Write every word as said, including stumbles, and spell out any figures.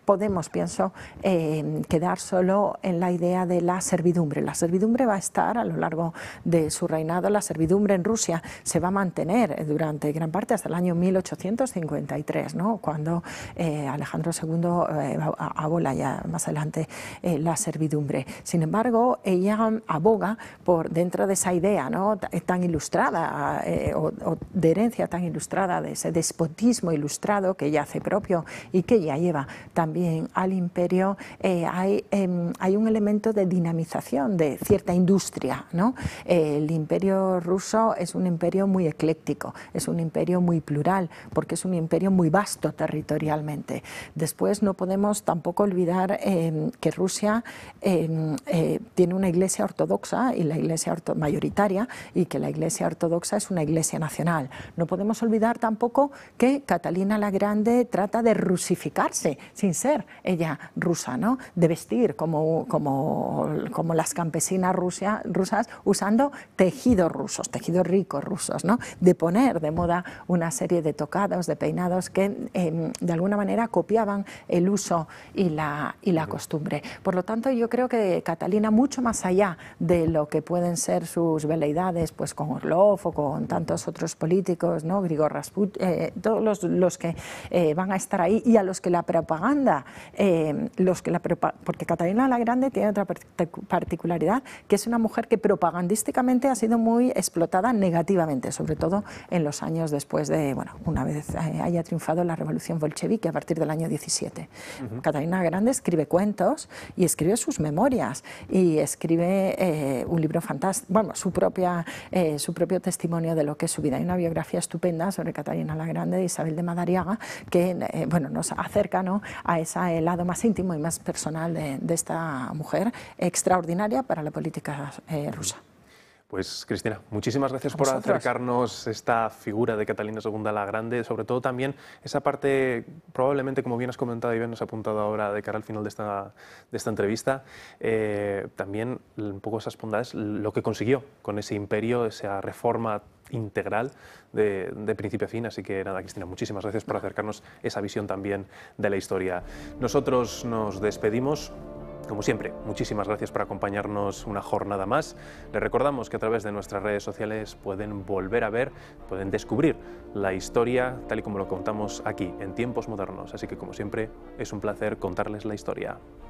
podemos, pienso, eh, quedar solo en la idea de la servidumbre. La servidumbre va a estar a lo largo de su reinado, la servidumbre en Rusia se va a mantener durante gran parte hasta el año mil ochocientos cincuenta y tres, ¿no? Cuando eh, Alejandro segundo eh, abola ya más adelante eh, la servidumbre. Sin embargo, ella aboga por dentro de esa idea, ¿no?, tan ilustrada eh, o, o de herencia tan ilustrada de ese despotismo ilustrado que ella hace propio y que ella lleva también al imperio, eh, hay, eh, hay un elemento de dinamización de cierta industria, ¿no? Eh, el imperio ruso es un imperio muy ecléctico, es un imperio muy plural, porque es un imperio muy vasto territorialmente. Después no podemos tampoco olvidar eh, que Rusia eh, eh, tiene una iglesia ortodoxa y la iglesia orto mayoritaria, y que la iglesia ortodoxa es una iglesia nacional. No podemos olvidar tampoco que Catalina la Grande trata de rusificarse sin ser ella rusa, ¿no?, de vestir como, como, como las campesinas rusia, rusas, usando tejidos rusos, tejidos ricos rusos, ¿no?, de poner de moda una serie de tocados, de peinados que eh, de alguna manera copiaban el uso y la, y la costumbre. Por lo tanto, yo creo que Catalina, mucho más allá de lo que pueden ser sus veleidades pues con Orlov o con tantos otros políticos, ¿no?, Grigor Rasput, eh, todos los, los que eh, van a estar ahí y a los que la propaganda, eh, los que la porque Catalina la Grande tiene otra particularidad, que es una mujer que propagandísticamente ha sido muy explotada negativamente, sobre todo en los años después de, bueno, una vez haya triunfado la revolución bolchevique a partir del año diecisiete. Uh-huh. Catalina la Grande escribe cuentos y escribe sus memorias y escribe eh, un libro fantástico, bueno, su, propia, eh, su propio testimonio de lo que es su vida. Hay una biografía estupenda sobre Catalina la Grande de Isabel de Madariaga que eh, bueno, nos acerca, ¿no?, a ese lado más íntimo y más personal de, de esta mujer extraordinaria para la política eh, rusa. Pues Cristina, muchísimas gracias por acercarnos esta figura de Catalina segunda la Grande, sobre todo también esa parte, probablemente, como bien has comentado y bien nos has apuntado ahora de cara al final de esta, de esta entrevista, eh, también un poco esas bondades, lo que consiguió con ese imperio, esa reforma integral de, de principio a fin. Así que nada, Cristina, muchísimas gracias por acercarnos esa visión también de la historia. Nosotros nos despedimos. Como siempre, muchísimas gracias por acompañarnos una jornada más. Les recordamos que a través de nuestras redes sociales pueden volver a ver, pueden descubrir la historia tal y como lo contamos aquí, en Tiempos Modernos. Así que, como siempre, es un placer contarles la historia.